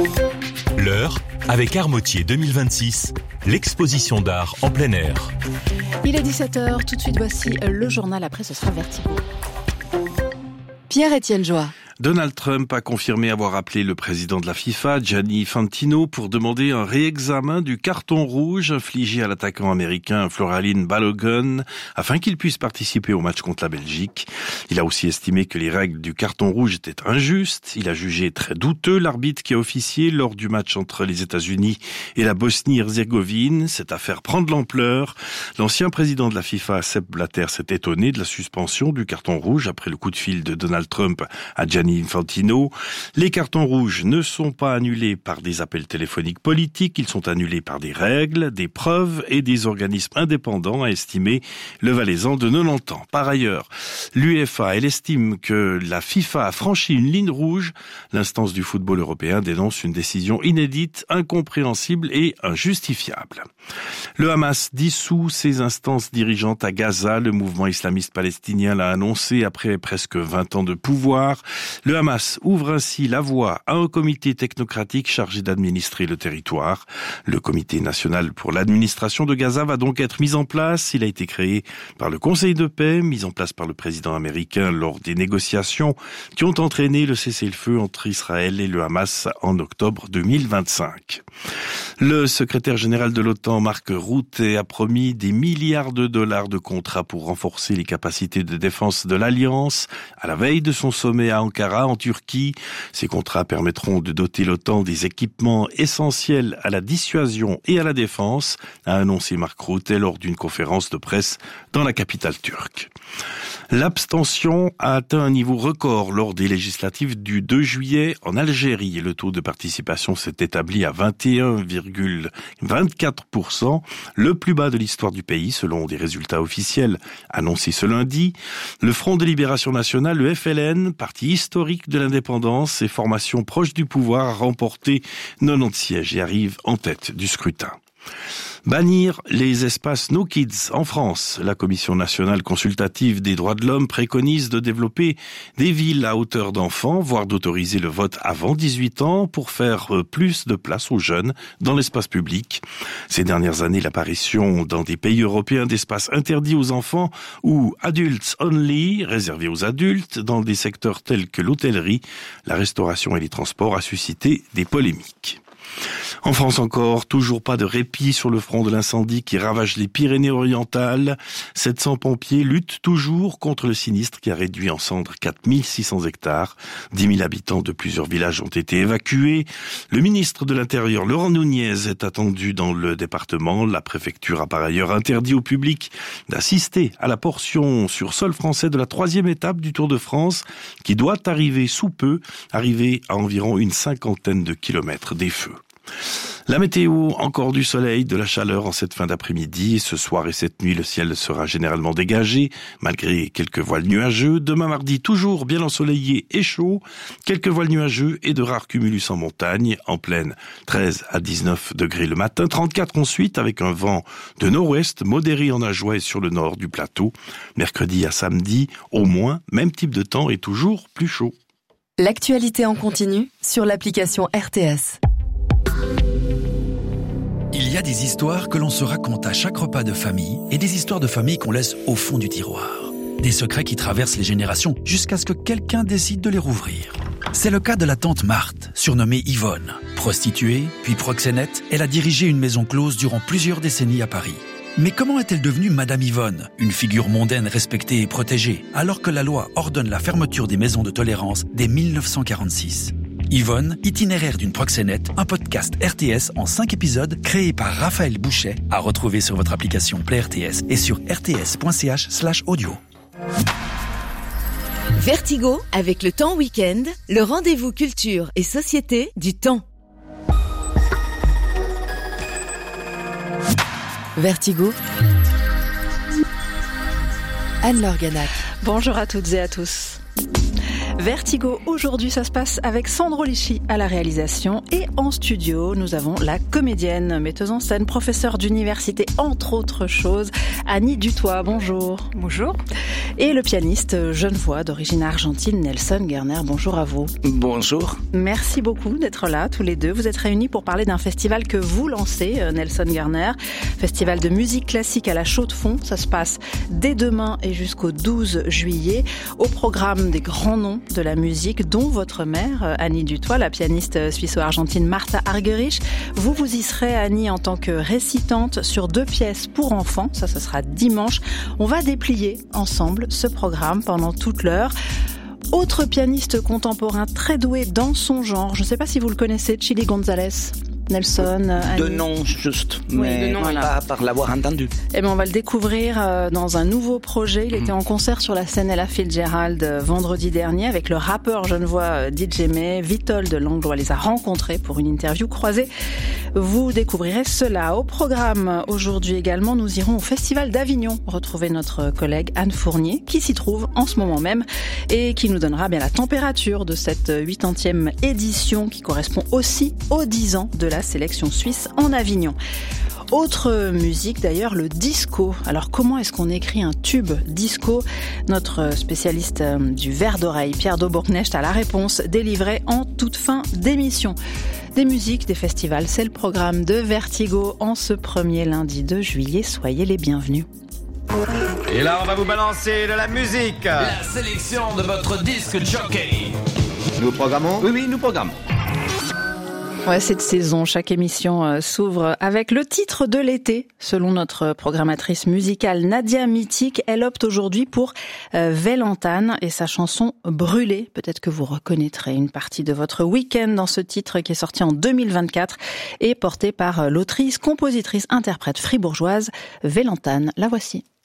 L'heure avec Armotier 2026, l'exposition d'art en plein air. Il est 17h, tout de suite voici le journal, après ce sera Vertigo. Pierre-Étienne Joie. Donald Trump a confirmé avoir appelé le président de la FIFA, Gianni Infantino, pour demander un réexamen du carton rouge infligé à l'attaquant américain Florin Balogun afin qu'il puisse participer au match contre la Belgique. Il a aussi estimé que les règles du carton rouge étaient injustes. Il a jugé très douteux l'arbitre qui a officié lors du match entre les États-Unis et la Bosnie-Herzégovine. Cette affaire prend de l'ampleur. L'ancien président de la FIFA, Sepp Blatter, s'est étonné de la suspension du carton rouge après le coup de fil de Donald Trump à Gianni Infantino. Les cartons rouges ne sont pas annulés par des appels téléphoniques politiques, ils sont annulés par des règles, des preuves et des organismes indépendants, a estimé le Valaisan de 90 ans. Par ailleurs, l'UEFA, elle estime que la FIFA a franchi une ligne rouge. L'instance du football européen dénonce une décision inédite, incompréhensible et injustifiable. Le Hamas dissout ses instances dirigeantes à Gaza. Le mouvement islamiste palestinien l'a annoncé après presque 20 ans de pouvoir. Le Hamas ouvre ainsi la voie à un comité technocratique chargé d'administrer le territoire. Le comité national pour l'administration de Gaza va donc être mis en place. Il a été créé par le Conseil de paix, mis en place par le président américain lors des négociations qui ont entraîné le cessez-le-feu entre Israël et le Hamas en octobre 2025. Le secrétaire général de l'OTAN, Mark Rutte, a promis des milliards de dollars de contrats pour renforcer les capacités de défense de l'Alliance. À la veille de son sommet à Ankara, en Turquie, ces contrats permettront de doter l'OTAN des équipements essentiels à la dissuasion et à la défense, a annoncé Mark Rutte lors d'une conférence de presse dans la capitale turque. L'abstention a atteint un niveau record lors des législatives du 2 juillet en Algérie. Le taux de participation s'est établi à 21,24%, le plus bas de l'histoire du pays selon des résultats officiels annoncés ce lundi. Le Front de Libération Nationale, le FLN, parti historique de l'indépendance et formation proche du pouvoir, a remporté 90 sièges et arrive en tête du scrutin. Bannir les espaces No Kids en France. La Commission nationale consultative des droits de l'homme préconise de développer des villes à hauteur d'enfants, voire d'autoriser le vote avant 18 ans pour faire plus de place aux jeunes dans l'espace public. Ces dernières années, l'apparition dans des pays européens d'espaces interdits aux enfants ou adults only, réservés aux adultes, dans des secteurs tels que l'hôtellerie, la restauration et les transports a suscité des polémiques. En France encore, toujours pas de répit sur le front de l'incendie qui ravage les Pyrénées-Orientales. 700 pompiers luttent toujours contre le sinistre qui a réduit en cendres 4600 hectares. 10 000 habitants de plusieurs villages ont été évacués. Le ministre de l'Intérieur, Laurent Nunez, est attendu dans le département. La préfecture a par ailleurs interdit au public d'assister à la portion sur sol français de la 3e étape du Tour de France qui doit arriver sous peu, arriver à environ une 50aine de kilomètres des feux. La météo, encore du soleil, de la chaleur en cette fin d'après-midi. Ce soir et cette nuit, le ciel sera généralement dégagé, malgré quelques voiles nuageux. Demain mardi, toujours bien ensoleillé et chaud. Quelques voiles nuageux et de rares cumulus en montagne. En plaine, 13 à 19 degrés le matin, 34 ensuite, avec un vent de nord-ouest modéré en Ajoie et sur le nord du plateau. Mercredi à samedi, au moins, même type de temps et toujours plus chaud. L'actualité en continu sur l'application RTS. Il y a des histoires que l'on se raconte à chaque repas de famille et des histoires de famille qu'on laisse au fond du tiroir. Des secrets qui traversent les générations jusqu'à ce que quelqu'un décide de les rouvrir. C'est le cas de la tante Marthe, surnommée Yvonne. Prostituée, puis proxénète, elle a dirigé une maison close durant plusieurs décennies à Paris. Mais comment est-elle devenue Madame Yvonne, une figure mondaine respectée et protégée, alors que la loi ordonne la fermeture des maisons de tolérance dès 1946 ? Yvonne, itinéraire d'une proxénète, un podcast RTS en 5 épisodes créé par Raphaël Bouchet, à retrouver sur votre application Play RTS et sur rts.ch/audio. Vertigo avec le Temps Week-end, le rendez-vous culture et société du Temps. Vertigo. Anne-Laure Ganac. Bonjour à toutes et à tous. Vertigo, aujourd'hui, ça se passe avec Sandro Lisci à la réalisation. Et en studio, nous avons la comédienne, metteuse en scène, professeure d'université, entre autres choses, Annie Dutoit. Bonjour. Bonjour. Et le pianiste genevois d'origine argentine, Nelson Gerner. Bonjour à vous. Bonjour. Merci beaucoup d'être là, tous les deux. Vous êtes réunis pour parler d'un festival que vous lancez, Nelson Gerner. Festival de musique classique à la Chaux-de-Fonds. Ça se passe dès demain et jusqu'au 12 juillet. Au programme des grands noms de la musique, dont votre mère, Annie Dutoit, la pianiste suisse-argentine Martha Argerich. Vous y serez, Annie, en tant que récitante sur 2 pièces pour enfants. Ça sera dimanche. On va déplier ensemble ce programme pendant toute l'heure. Autre pianiste contemporain très doué dans son genre. Je ne sais pas si vous le connaissez, Chili González. Nelson, Annie. De nom juste, mais de nom, voilà. Pas par l'avoir entendu. Eh bien, on va le découvrir dans un nouveau projet. Il était en concert sur la scène Ella Fitzgerald vendredi dernier avec le rappeur genevois DJ May. Vitold Langlois les a rencontrés pour une interview croisée. Vous découvrirez cela. Au programme aujourd'hui également, nous irons au Festival d'Avignon retrouver notre collègue Anne Fournier qui s'y trouve en ce moment même et qui nous donnera bien la température de cette 80e édition qui correspond aussi aux 10 ans de la sélection suisse en Avignon. Autre musique d'ailleurs, le disco. Alors comment est-ce qu'on écrit un tube disco ? Notre spécialiste du verre d'oreille, Pierre Daubourknecht, a la réponse délivrée en toute fin d'émission. Des musiques, des festivals, c'est le programme de Vertigo en ce premier lundi de juillet. Soyez les bienvenus. Et là, on va vous balancer de la musique. La sélection de votre disque jockey. Nous programmons ? Oui, nous programmons. Ouais, cette saison, chaque émission s'ouvre avec le titre de l'été. Selon notre programmatrice musicale Nadia Mitik, elle opte aujourd'hui pour Velantane et sa chanson Brûlée. Peut-être que vous reconnaîtrez une partie de votre week-end dans ce titre qui est sorti en 2024 et porté par l'autrice, compositrice, interprète fribourgeoise Velantane. La voici.